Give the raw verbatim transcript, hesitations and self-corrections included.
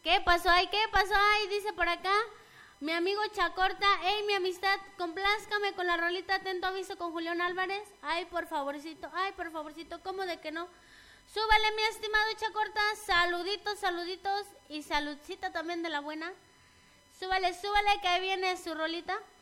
¿Qué pasó ahí? ¿Qué pasó ahí? Dice por acá mi amigo Chacorta. Ey, mi amistad, complázcame con la rolita Atento Aviso con Julián Álvarez. Ay, por favorcito, ay, por favorcito, ¿cómo de que no? Súbale, mi estimado Chacorta. Saluditos, saluditos y saludcita también de la buena. Súbale, súbale, que ahí viene su rolita.